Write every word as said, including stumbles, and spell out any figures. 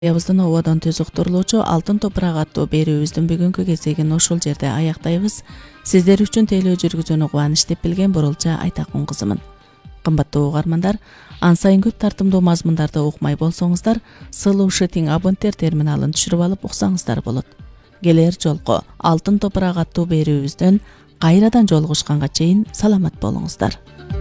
Ябыздын ободон түз уктурлоочу Алтын топурак аттуу берүүбүздүн бүгүнкү кезегин ушул жерде аяктайбыз. Сиздер үчүн тейлөө жүргүзүүнү кубаныч деп билген Бурулча Айтакун кызымын. Кымбаттуу угармандар, ан сайын көп тартымдуу мазмундарды укмай болсоңуздар, сылуу шитинг абонттер терминалын түшүрүп алып уксаңыздар болот. Келер жолку Алтын топурак аттуу берүүбүздөн кайрадан жолугушканга чейин саламат болуңуздар.